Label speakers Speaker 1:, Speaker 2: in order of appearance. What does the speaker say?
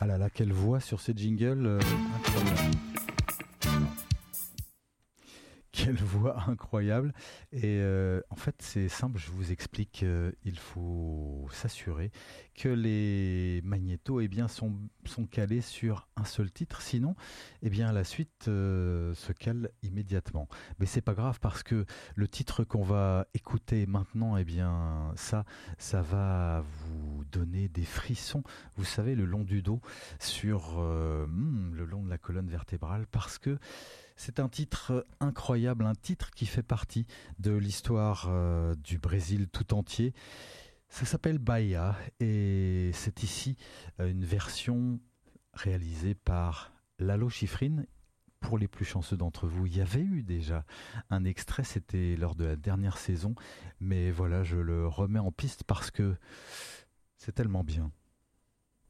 Speaker 1: Ah là là, quelle voix sur ces jingles, incroyable. Quelle voix incroyable. Et en fait, c'est simple, je vous explique. Il faut s'assurer que les magnétos sont calés sur un seul titre. Sinon, la suite se cale immédiatement. Mais c'est pas grave parce que le titre qu'on va écouter maintenant, ça va vous donner des frissons, vous savez, le long du dos, le long de la colonne vertébrale, parce que c'est un titre incroyable, un titre qui fait partie de l'histoire du Brésil tout entier. Ça s'appelle Bahia et c'est ici une version réalisée par Lalo Schifrin. Pour les plus chanceux d'entre vous, il y avait eu déjà un extrait, c'était lors de la dernière saison, mais voilà, je le remets en piste parce que c'est tellement bien.